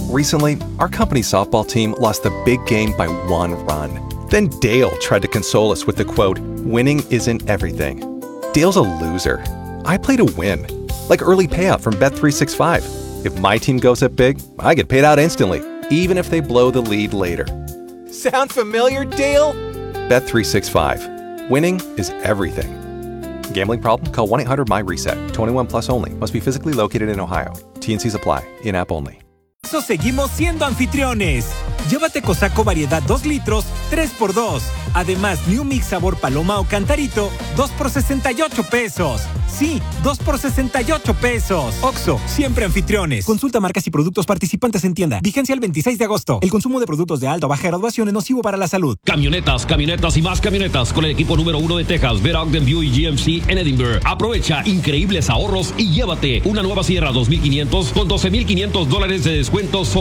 Recently, our company's softball team lost the big game by 1 run. Then Dale tried to console us with the quote, "Winning isn't everything." Dale's a loser. I play to win. Like early payout from Bet365. If my team goes up big, I get paid out instantly, even if they blow the lead later. Sound familiar, Dale? Bet365. Winning is everything. Gambling problem? Call 1-800-MY-RESET. 21 plus only. Must be physically located in Ohio. T&Cs apply. In-app only. Seguimos siendo anfitriones. Llévate Cosaco variedad 2 litros, 3x2. Además, New Mix sabor paloma o cantarito, 2 por 68 pesos. Sí, 2 por 68 pesos. Oxxo, siempre anfitriones. Consulta marcas y productos participantes en tienda. Vigencia el 26 de agosto. El consumo de productos de alta o baja graduación es nocivo para la salud. Camionetas y más camionetas con el equipo número 1 de Texas, Vera Ogden Buick GMC en Edinburgh. Aprovecha increíbles ahorros y llévate una nueva Sierra 2500 con $12,500 de descuentos